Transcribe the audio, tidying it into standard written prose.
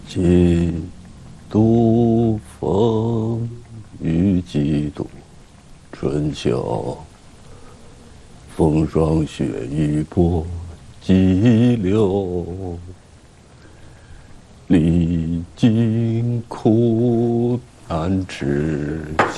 几度风雨几度春秋，风霜雪雨波激流，历经苦难之